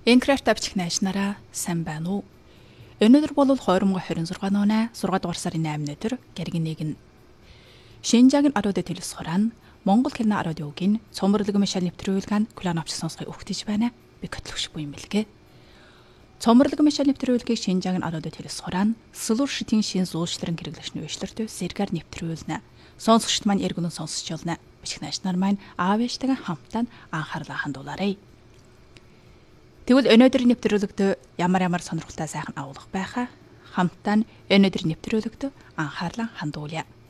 Энкрафт авчих найшнараа сайн байна уу? Өнөөдөр бол 2026 оны 6 дугаар сарын 8 өдөр гэргийн нэг нь Шинжаагийн арууд төлөс хурaan Монгол хэлний радиогийн цомрлог мишал нэвтрүүлгэн клан авч сонсгой өгтөж байна. Би көтлөгш буй юм бэлгээ. Цомрлог мишал нэвтрүүлгийг Шинжаагийн арууд төлөс хурaan Сэлүр шитийн шин зуулшларын хэрэглэгчний өчлөртөө сэргээр нэвтрүүлнэ. Сонсогчд маань эргэнэн сонсож болно. Бичих найшнаар маань аавьяштайгаа хамтдаа анхаарлаа хандуулаарай. Тэгвэл өнөөдрийн нэвтрүүлэгт ямар сонирхолтой сайхан агуулга байхаа хамтдаа өнөөдрийн нэвтрүүлэгт анхаарлаа хандуулъя.